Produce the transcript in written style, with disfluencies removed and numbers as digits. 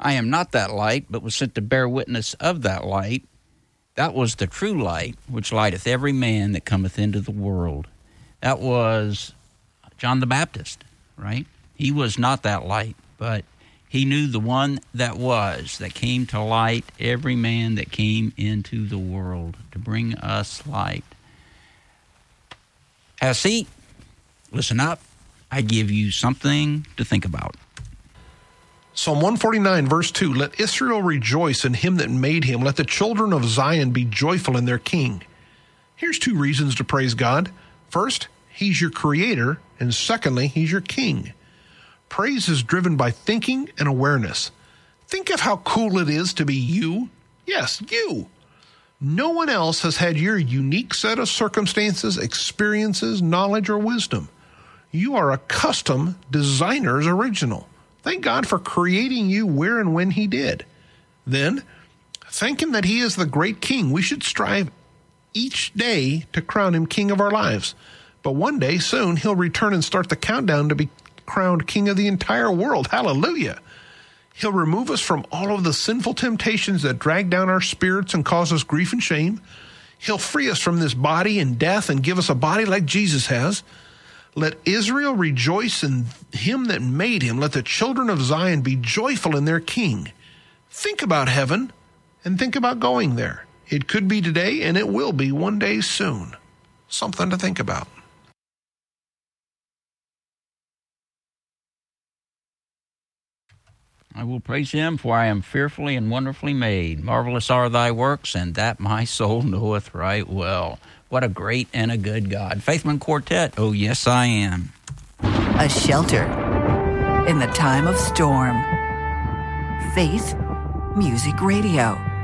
I am not that light, but was sent to bear witness of that light. That was the true light, which lighteth every man that cometh into the world. That was John the Baptist, right? He was not that light, but he knew the one that was, that came to light every man that came into the world, to bring us light. Have a seat. Listen up. I give you something to think about. Psalm 149, verse 2, let Israel rejoice in him that made him. Let the children of Zion be joyful in their king. Here's 2 reasons to praise God. First, he's your creator, and secondly, he's your king. Praise is driven by thinking and awareness. Think of how cool it is to be you. Yes, you. No one else has had your unique set of circumstances, experiences, knowledge, or wisdom. You are a custom designer's original. Thank God for creating you where and when he did. Then, thank him that he is the great king. We should strive each day to crown him king of our lives. But one day, soon, he'll return and start the countdown to be crowned king of the entire world. Hallelujah. He'll remove us from all of the sinful temptations that drag down our spirits and cause us grief and shame. He'll free us from this body and death and give us a body like Jesus has. Let Israel rejoice in him that made him. Let the children of Zion be joyful in their king. Think about heaven and think about going there. It could be today and it will be one day soon. Something to think about. I will praise him, for I am fearfully and wonderfully made. Marvelous are thy works, and that my soul knoweth right well. What a great and a good God. Faithman Quartet, oh yes I am. A shelter in the time of storm. Faith Music Radio.